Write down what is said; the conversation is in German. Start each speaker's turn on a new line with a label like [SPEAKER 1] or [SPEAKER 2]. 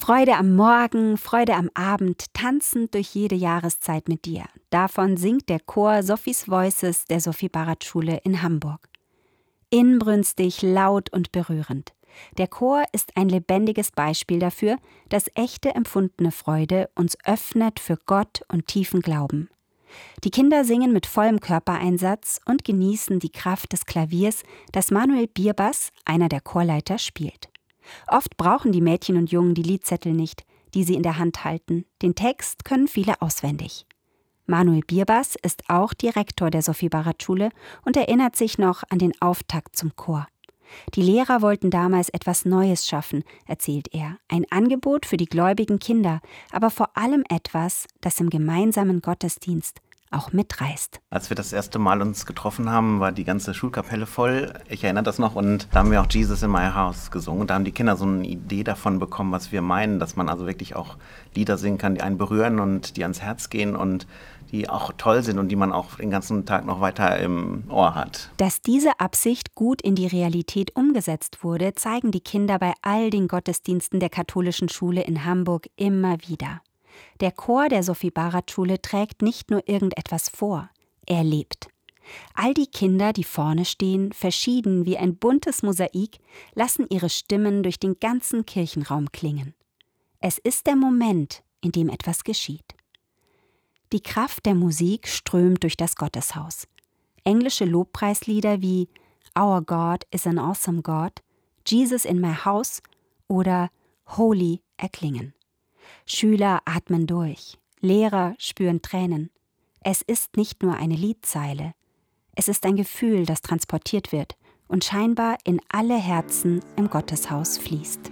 [SPEAKER 1] Freude am Morgen, Freude am Abend, tanzend durch jede Jahreszeit mit dir. Davon singt der Chor Sophies Voices der Sophie Barat Schule in Hamburg. Inbrünstig, laut und berührend. Der Chor ist ein lebendiges Beispiel dafür, dass echte empfundene Freude uns öffnet für Gott und tiefen Glauben. Die Kinder singen mit vollem Körpereinsatz und genießen die Kraft des Klaviers, das Manuel Bierbas, einer der Chorleiter, spielt. Oft brauchen die Mädchen und Jungen die Liedzettel nicht, die sie in der Hand halten. Den Text können viele auswendig. Manuel Bierbas ist auch Direktor der Sophie Barat Schule und erinnert sich noch an den Auftakt zum Chor. Die Lehrer wollten damals etwas Neues schaffen, erzählt er. Ein Angebot für die gläubigen Kinder, aber vor allem etwas, das im gemeinsamen Gottesdienst auch mitreißt.
[SPEAKER 2] Als wir das erste Mal uns getroffen haben, war die ganze Schulkapelle voll. Ich erinnere das noch, und da haben wir auch Jesus in My House gesungen. Und da haben die Kinder so eine Idee davon bekommen, was wir meinen, dass man also wirklich auch Lieder singen kann, die einen berühren und die ans Herz gehen und die auch toll sind und die man auch den ganzen Tag noch weiter im Ohr hat.
[SPEAKER 1] Dass diese Absicht gut in die Realität umgesetzt wurde, zeigen die Kinder bei all den Gottesdiensten der katholischen Schule in Hamburg immer wieder. Der Chor der Sophie Barat Schule trägt nicht nur irgendetwas vor, er lebt. All die Kinder, die vorne stehen, verschieden wie ein buntes Mosaik, lassen ihre Stimmen durch den ganzen Kirchenraum klingen. Es ist der Moment, in dem etwas geschieht. Die Kraft der Musik strömt durch das Gotteshaus. Englische Lobpreislieder wie Our God is an awesome God, Jesus in my house oder Holy erklingen. Schüler atmen durch, Lehrer spüren Tränen. Es ist nicht nur eine Liedzeile, es ist ein Gefühl, das transportiert wird und scheinbar in alle Herzen im Gotteshaus fließt.